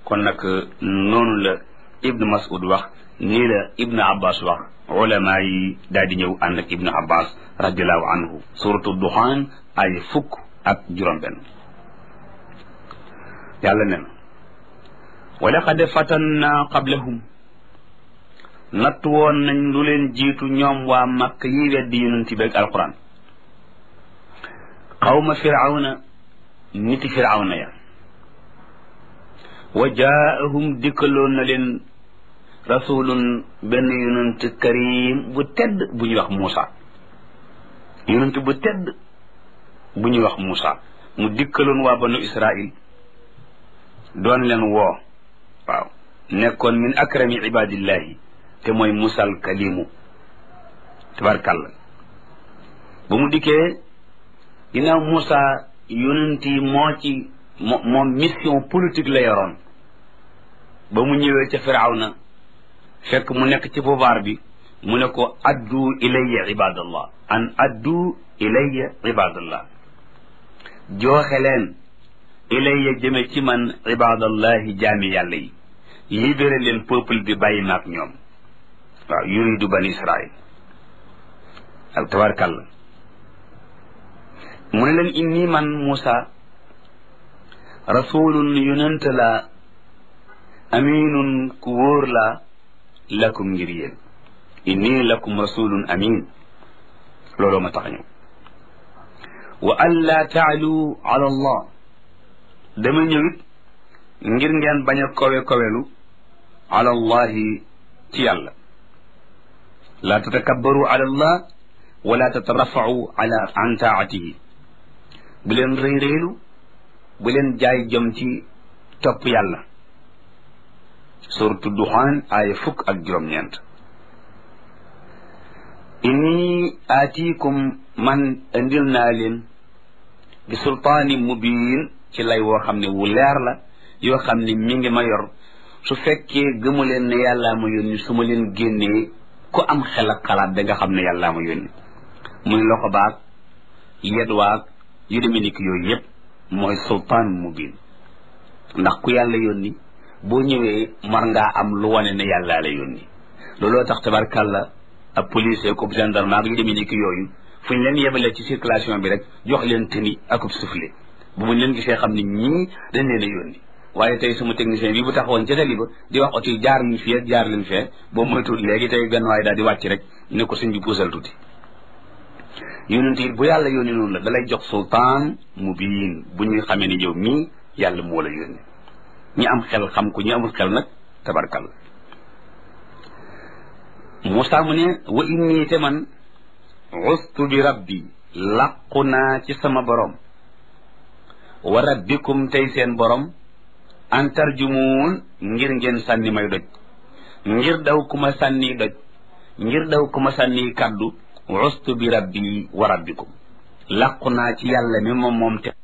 kon nag noonu la ibnu Mas'ud wax nii la ibnu Abbas wax ulama yi daal di ñëw ànd ak ibnu Abbas radiallahu anhu suratu duxaan ay fukk ak juróom-benn yàlla nen wa laqad fatanna qablahum natt woon nañ lu leen jiitu ñoom waa Makka yi weddi yonent bi ak alquran qawma firawna niti firawna ya wa jaahum dikkaloon na leen rasulun benn yonent karim bu tedd bu ñuy wax Muusa yonent bu tedd bu ñuy wax Muusa mu dikkaloon waa banu Israil doon leen woo waaw nekkoon min akrami ibadillahi te mooy musal kalimu tabarkàlla ba mu dikkee ginnaaw Muusa yonent yi moom mission politique la yoroon ba mu ñëwee ca Firawna fekk mu nekk ci pouvoir bi mu ne ko addu ilayya ibadallah an addu ilayya ibadallah jooxe leen ilayya jëme ci man ibadallahi jaami yàlla yi libéré leen peuple bi bàyyi naak ñoom waaw yuridu bani israil ak tabarkàlla mu ne leen inni man Muusa rasulun yonent la aminun ku wóor la lakum ngir yéen inni lakum rasulun amin looloo ma tax ñëw wa an laa taalu ala allah dama ñëwit ngir ngeen bañ a kowelu ala allahi ci yàlla laa tatakabbaru ala allah wala tatarafau an taatihi bu leen réyréelu bu leen jaay jëm ci topp yàlla suratu duxaan aaya fukk ak juróom-ñeent inni aatikum man indil naa leen bi sultaani mubiin ci lay woo xam ne wu leer la yoo xam ne mi ngi ma yor su fekkee gëmu leen ne yàllaa ma yónni su ma leen génnee ku am xel ak xalaat da nga xam ne yàllaa ma yónni muy loxo baag yet waag yu demee ni ki yooyu yëpp mooy sultaan mubiin ndax ku yàlla yónni boo ñëwee mar ngaa am lu wane ne yàllaa la yónni looloo tax tabarkàlla ab policier ko gendarme ak yu demee ni ki yooyu fu ñu leen yebalee ci circulation bi rek jox leen tenue akub soufflet bu muñ leen gisee xam ne ñii dañ leen a yónni waaye tey sama technicien bi bu taxawoon ca tali ba di wax oto yi jaar leen fii jaar leen fee boobu moytuwul léegi tey benn waaye daal di wàcc rek ne ko suñ bi puusal tuuti yonent yi bu yàlla yónni noonu la dalay jox sultaan mubiin bu ñuy xamee ne yow mii yàlla moo la yónni ñi am xel xam ko ñi amul xel nag tabarkal Muusaa mu ne wa inni te man ustu bi rabbi làqu naa ci sama borom wa rabbikum tey seen borom an tarjumuun ngir ngeen sànni may doj ngir daw ku ma sànni doj ngir daw ku ma sànni kàddu ustu bi rabbi wa rabbikum làqu naa ci yàlla mi moom te